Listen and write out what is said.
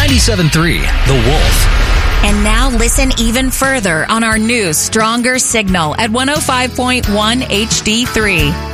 97.3 The Wolf. And now listen even further on our new, stronger signal at 105.1 HD3.